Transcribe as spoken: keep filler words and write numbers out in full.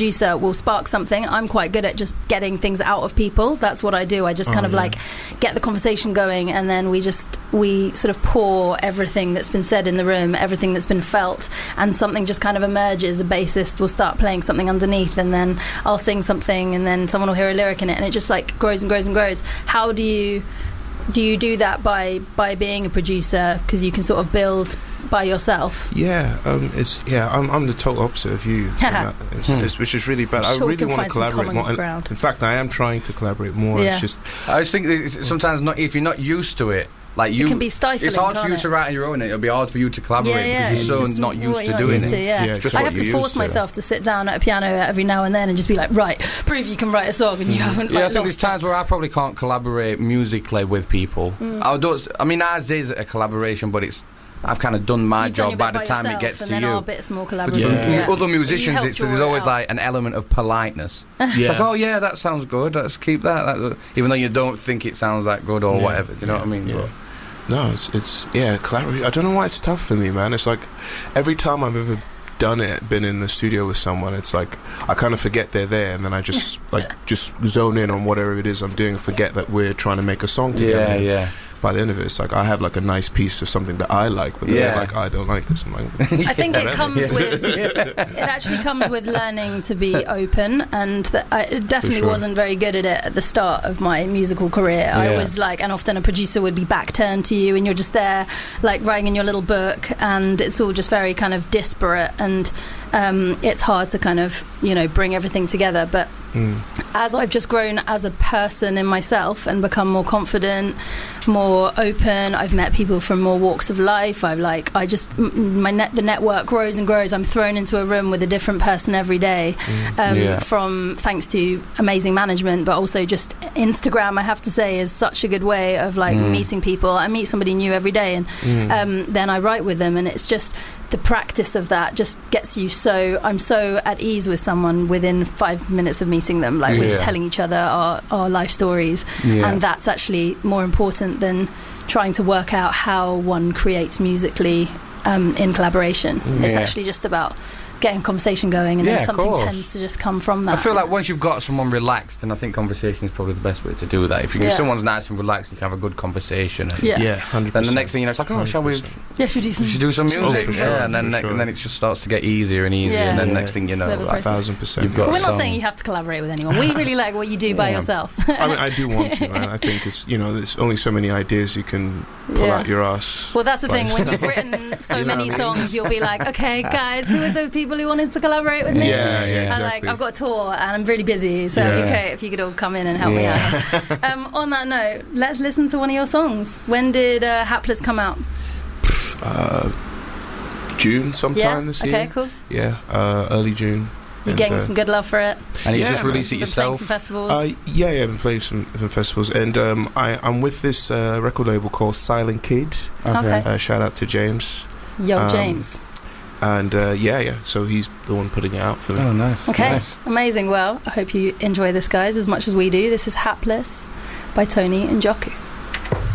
producer will spark something. I'm quite good at just getting things out of people. That's what I do. I just kind oh, of yeah. like get the conversation going, and then we just we sort of pour everything that's been said in the room, everything that's been felt, and something just kind of emerges. The bassist will start playing something underneath, and then I'll sing something, and then someone will hear a lyric in it, and it just like grows and grows and grows. How do you do you do that by by being a producer, because you can sort of build by yourself? Yeah, um, it's yeah. I'm, I'm the total opposite of you, in that. It's, Hmm. it's, which is really bad. I'm I sure we really can want to find some collaborate common more. And ground. in fact, I am trying to collaborate more. Yeah. It's just I just think that it's sometimes not if you're not used to it. Like you, It can be stifling, it's hard for can't you it? to write on your own. It'll be hard for you to collaborate Yeah, yeah, because it's you're so just not used what to you're doing used it. to, yeah. Yeah, Just I what have to you're force used to. myself to sit down at a piano every now and then and just be like, right, prove you can write a song, and you haven't Yeah, I like think there's lost times where I probably can't collaborate musically with people. Mm. I don't. I mean, ours is a collaboration, but it's. I've kind of done my You've done job your by bit the time it yourself, gets and to then you. our bit's more But collaborative. Yeah. Yeah. Other You musicians, help it's, draw there's it always out. like an element of politeness. It's yeah. like, oh yeah, that sounds good. Let's keep that. that even though you don't think it sounds that good or Yeah. whatever. Do you know what I mean? Yeah. But- No, it's it's yeah, collaborate. I don't know why it's tough for me, man. It's like every time I've ever done it, been in the studio with someone, it's like I kind of forget they're there, and then I just like just zone in on whatever it is I'm doing, and forget that we're trying to make a song together. Yeah, yeah. By the end of it, it's like I have like a nice piece of something that I like, but then Yeah. they're like, I don't like this. I'm like, I think it whatever. comes Yeah. with it actually comes with learning to be open, and that I definitely sure. wasn't very good at it at the start of my musical career. I Yeah. was like, and often a producer would be back turned to you, and you're just there like writing in your little book, and it's all just very kind of disparate, and um, it's hard to kind of, you know, bring everything together. But mm. as I've just grown as a person in myself and become more confident, more open, I've met people from more walks of life. I've like, I just, m- my net, the network grows and grows. I'm thrown into a room with a different person every day, um, Yeah. from thanks to amazing management, but also just Instagram, I have to say, is such a good way of like Mm. meeting people. I meet somebody new every day, and Mm. um, then I write with them, and it's just the practice of that just gets you so I'm so at ease with someone within five minutes of meeting them, like Yeah. we're telling each other our, our life stories, Yeah. and that's actually more important than trying to work out how one creates musically um, in collaboration. It's Yeah. actually just about getting conversation going, and Yeah, then of something course. tends to just come from that. I feel like once you've got someone relaxed, then I think conversation is probably the best way to do that. If you, Yeah. if someone's nice and relaxed, you can have a good conversation. And Yeah. yeah, hundred Then percent. the next thing you know, it's like, oh, shall we? yeah, should we do some We should do some music. Oh, for sure, yeah, and then for ne- sure. and then it just starts to get easier and easier, Yeah. and then Yeah. next thing you It's know, a bit of a like, process. thousand percent. You've got We're a not song. saying you have to collaborate with anyone. We really like what you do by Yeah. yourself. I mean, I do want to, man. I think it's, you know, there's only so many ideas you can pull Yeah. out your ass. Well, that's the by thing. When yourself. you've written so You know many what I mean? songs, you'll be like, okay, guys, who are the people who wanted to collaborate with me? Yeah, yeah, And like, exactly. I've got a tour and I'm really busy, so it'd be Yeah. great if you could all come in and help Yeah. me out. Um, on that note, let's listen to one of your songs. When did uh, Hapless come out? Uh, June sometime yeah. this okay, year. cool. Yeah, uh, early June. You're And, getting uh, some good love for it. And you Yeah, just man. release it You've been playing yourself. some festivals. Uh, yeah, yeah, I've been playing some, some festivals, and um, I, I'm with this uh, record label called Silent Kid. Okay. Uh, shout out to James. Yo, um, James. And uh, yeah, yeah, so he's the one putting it out for me. Oh, nice. Okay, Nice. amazing. Well, I hope you enjoy this, guys, as much as we do. This is Hapless by Tony and Joku.